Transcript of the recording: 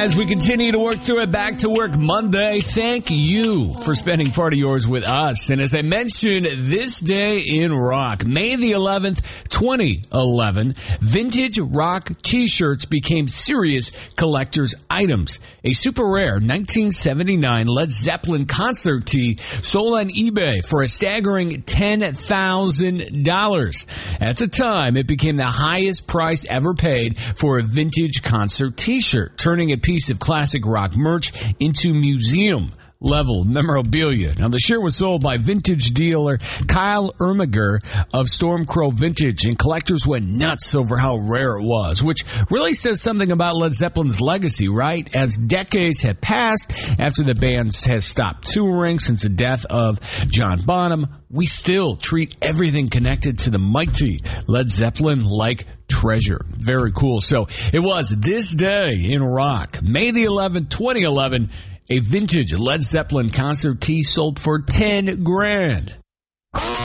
As we continue to work through it, back to work Monday, thank you for spending part of yours with us. And as I mentioned, this day in rock, May the 11th, 2011, vintage rock t-shirts became serious collector's items. A super rare 1979 Led Zeppelin concert tee sold on eBay for a staggering $10,000. At the time, it became the highest price ever paid for a vintage concert t-shirt, turning a piece of classic rock merch into museum-level memorabilia. Now, the shirt was sold by vintage dealer Kyle Ermiger of Stormcrow Vintage, and collectors went nuts over how rare it was, which really says something about Led Zeppelin's legacy, right? As decades have passed after the band has stopped touring since the death of John Bonham, we still treat everything connected to the mighty Led Zeppelin like treasure. Very cool. So it was this day in rock, May the 11th, 2011, a vintage Led Zeppelin concert tee sold for $10,000.